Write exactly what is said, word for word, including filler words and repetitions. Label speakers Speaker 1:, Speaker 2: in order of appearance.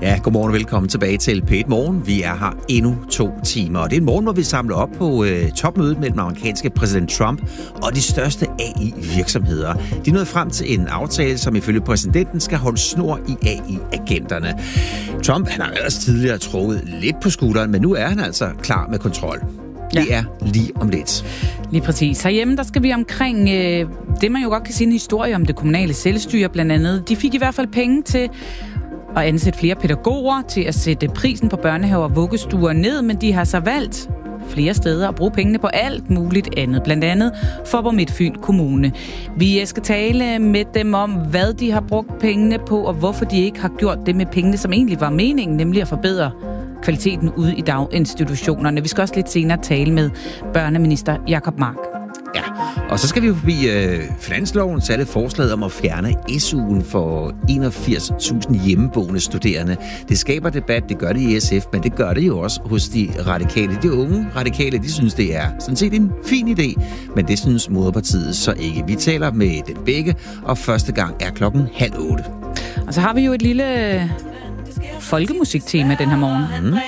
Speaker 1: Ja, godmorgen og velkommen tilbage til P et Morgen. Vi er her endnu to timer, og det er en morgen, hvor vi samler op på øh, topmødet mellem amerikanske præsident Trump og de største A I-virksomheder. De nåede frem til en aftale, som ifølge præsidenten skal holde snor i A I-agenterne. Trump han har ellers tidligere trukket lidt på skulderen, men nu er han altså klar med kontrol. Ja. Det er lige om lidt.
Speaker 2: Lige præcis. Herhjemme, der skal vi omkring øh, det, man jo godt kan sige en historie om det kommunale selvstyre blandt andet. De fik i hvert fald penge til at ansætte flere pædagoger, til at sætte prisen på børnehaver og vuggestuer ned, men de har så valgt flere steder at bruge pengene på alt muligt andet, blandt andet Faaborg Midtfyn Kommune. Vi skal tale med dem om, hvad de har brugt pengene på, og hvorfor de ikke har gjort det med pengene, som egentlig var meningen, nemlig at forbedre kvaliteten ude i daginstitutionerne. Vi skal også lidt senere tale med børneminister Jacob Mark.
Speaker 1: Ja, og så skal vi jo forbi øh, finansloven, satte forslaget om at fjerne S U'en for enogfirs tusind hjemmeboende studerende. Det skaber debat, det gør det i S F, men det gør det jo også hos de radikale. De unge radikale, de synes, det er sådan set en fin idé, men det synes moderpartiet så ikke. Vi taler med dem begge, og første gang er klokken halv otte.
Speaker 2: Og så har vi jo et lille folkemusiktema den her morgen. Mm.